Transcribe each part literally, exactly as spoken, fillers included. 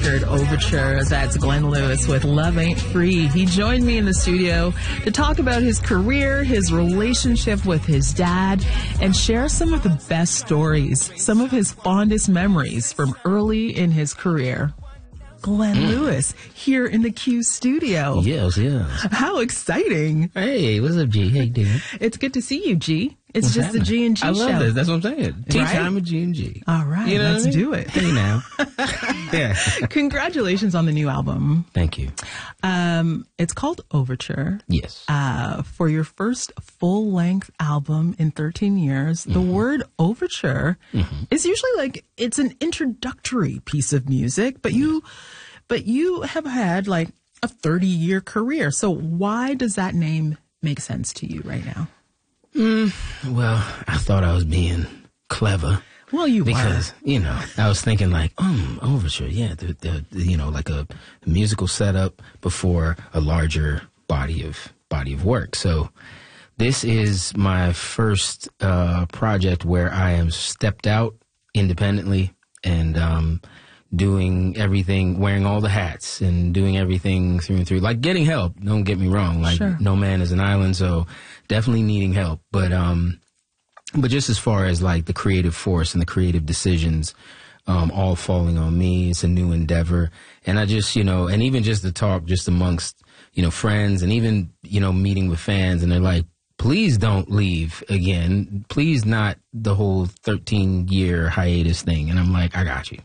Overture. That's Glenn Lewis with Love Ain't Free. He joined me in the studio to talk about his career, his relationship with his dad, and share some of the best stories, some of his fondest memories from early in his career. Glenn mm. Lewis here in the Q studio. Yes, yes. How exciting. Hey, what's up, G? How you doing? It's good to see you, G. It's What's just happening? the G and G I show. love this. That's what I'm saying. Tea Right? time with G and G. All right, you know let's I mean? do it. Hey, now. Yeah. Congratulations on the new album. Thank you. Um, it's called Overture. Yes. Uh, for your first full-length album in thirteen years, mm-hmm. the word overture mm-hmm. is usually like it's an introductory piece of music, but you, but you have had like a thirty-year career. So why does that name make sense to you right now? Mm, well, I thought I was being clever. Well, you because, were. you know, I was thinking like, um, overture, yeah, the, the, the, you know, like a musical setup before a larger body of body of work. So this is my first uh, project where I am stepped out independently and um, doing everything, wearing all the hats and doing everything through and through, like getting help. Don't get me wrong. Like sure. No man is an island. So definitely needing help. But, um, but just as far as like the creative force and the creative decisions, um, all falling on me, it's a new endeavor. And I just, you know, and even just the talk just amongst, you know, friends and even, you know, meeting with fans and they're like, please don't leave again. Please not the whole thirteen year hiatus thing. And I'm like, I got you.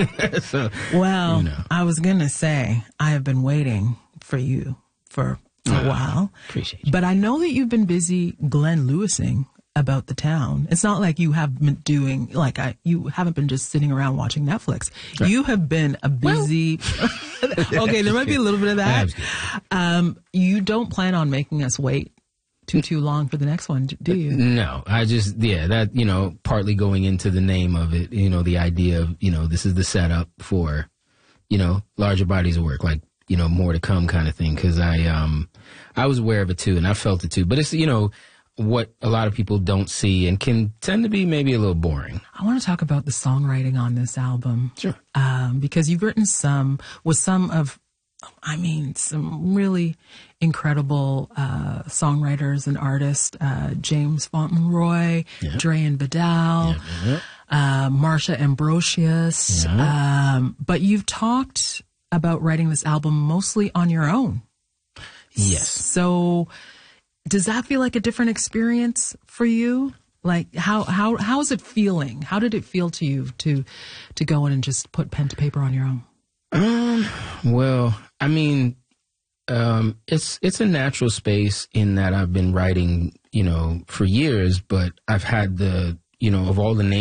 so, well, you know. I was going to say, I have been waiting for you for, for a while. Appreciate you. But I know that you've been busy Glenn Lewising about the town. It's not like you have been doing, like, I, you haven't been just sitting around watching Netflix. Right. You have been a busy, well, okay, there might be a little bit of that. Um, you don't plan on making us wait too, too long for the next one, do you? No, I just, yeah, that, you know, partly going into the name of it, you know, the idea of, you know, this is the setup for, you know, larger bodies of work, like, you know, more to come kind of thing. Cause I, um, I was aware of it too and I felt it too, but it's, you know, what a lot of people don't see and can tend to be maybe a little boring. I want to talk about the songwriting on this album. Sure. Um, because you've written some with some of, I mean, some really incredible uh, songwriters and artists, uh, James Fauntleroy, yeah. Dreyan Vidal, yeah, yeah. Uh, Marsha Ambrosius. Yeah. Um, but you've talked about writing this album mostly on your own. Yes. So does that feel like a different experience for you? Like how, how, how is it feeling? How did it feel to you to, to go in and just put pen to paper on your own? Um, well, I mean, um, it's, it's a natural space in that I've been writing, you know, for years, but I've had the, you know, of all the names